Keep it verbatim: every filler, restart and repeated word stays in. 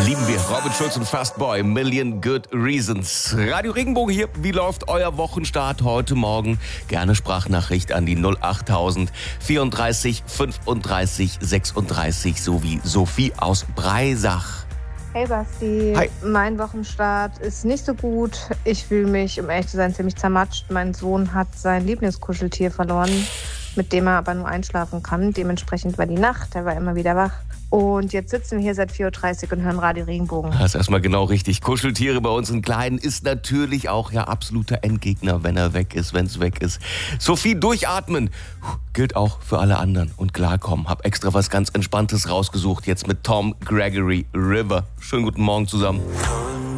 Lieben wir. Robin Schulz und Fastboy, Million Good Reasons. Radio Regenbogen hier. Wie läuft euer Wochenstart heute Morgen? Gerne Sprachnachricht an die null achttausend vierunddreißig fünfunddreißig sechsunddreißig sowie Sophie aus Breisach. Hey Basti, Hi. Mein Wochenstart ist nicht so gut. Ich fühle mich, um ehrlich zu sein, ziemlich zermatscht. Mein Sohn hat sein Lieblingskuscheltier verloren, mit dem er aber nur einschlafen kann. Dementsprechend war die Nacht, er war immer wieder wach. Und jetzt sitzen wir hier seit vier Uhr dreißig und hören Radio Regenbogen. Das ist erstmal genau richtig. Kuscheltiere bei uns in Kleinen ist natürlich auch ja absoluter Endgegner, wenn er weg ist, wenn es weg ist. Sophie, durchatmen. Puh, gilt auch für alle anderen. Und klarkommen. Hab extra was ganz Entspanntes rausgesucht. Jetzt mit Tom Gregory River. Schönen guten Morgen zusammen.